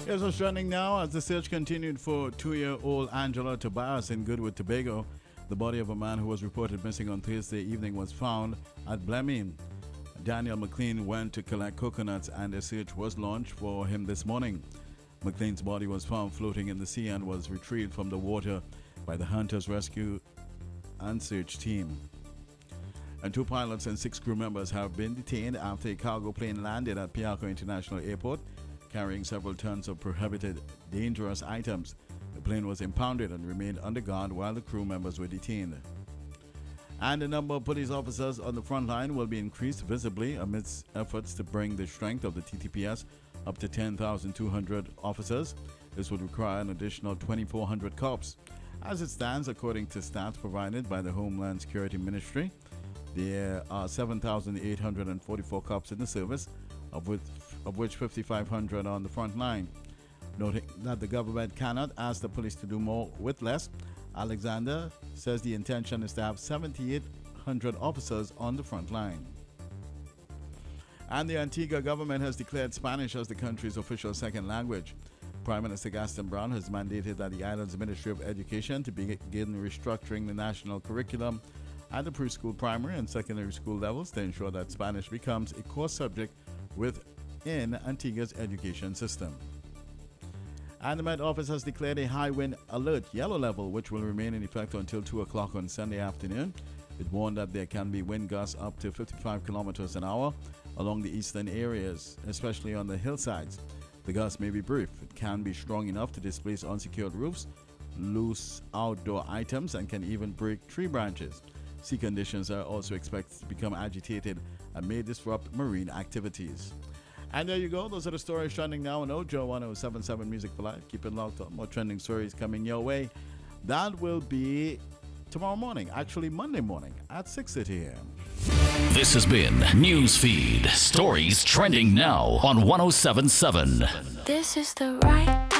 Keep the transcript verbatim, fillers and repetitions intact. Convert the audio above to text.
Here's what's trending now. As the search continued for two-year-old Angela Tobias in Goodwood, Tobago, the body of a man who was reported missing on Thursday evening was found at Blemmy. Daniel McLean went to collect coconuts and a search was launched for him this morning. McLean's body was found floating in the sea and was retrieved from the water by the Hunters Rescue and Search team. And two pilots and six crew members have been detained after a cargo plane landed at Piarco International Airport carrying several tons of prohibited dangerous items. The plane was impounded and remained under guard while the crew members were detained. And the number of police officers on the front line will be increased visibly amidst efforts to bring the strength of the T T P S up to ten thousand two hundred officers. This would require an additional twenty-four hundred cops. As it stands, according to stats provided by the Homeland Security Ministry, there are seven thousand eight hundred forty-four cops in the service, of which, of which five thousand five hundred are on the front line. Noting that the government cannot ask the police to do more with less, Alexander says the intention is to have seven thousand eight hundred officers on the front line. And the Antigua government has declared Spanish as the country's official second language. Prime Minister Gaston Brown has mandated that the island's Ministry of Education to begin restructuring the national curriculum at the preschool, primary, and secondary school levels to ensure that Spanish becomes a core subject within Antigua's education system. And the Met Office has declared a high wind alert, yellow level, which will remain in effect until two o'clock on Sunday afternoon. It warned that there can be wind gusts up to fifty-five kilometers an hour along the eastern areas, especially on the hillsides. The gusts may be brief. It can be strong enough to displace unsecured roofs, loose outdoor items, and can even break tree branches. Sea conditions are also expected to become agitated and may disrupt marine activities. And there you go. Those are the stories trending now on Ojo one oh seven point seven Music for Life. Keep it locked on. More trending stories coming your way. That will be tomorrow morning, actually Monday morning at six thirty a.m. This has been Newsfeed. Stories trending now on one oh seven point seven. This is the right time.